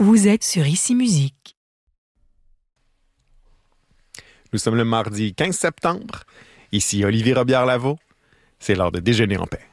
Vous êtes sur Ici Musique. Nous sommes le mardi 15 septembre. Ici Olivier Robillard-Lavaux. C'est l'heure de déjeuner en paix.